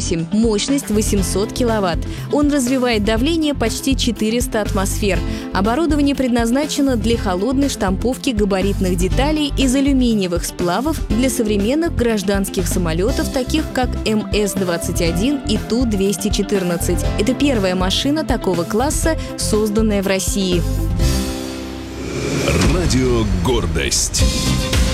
8, мощность 800 киловатт. Он развивает давление почти 400 атмосфер. Оборудование предназначено для холодной штамповки габаритных деталей из алюминиевых сплавов для современных гражданских самолетов, таких как МС-21 и Ту-214. Это первая машина такого класса, созданная в России. Радио «Гордость».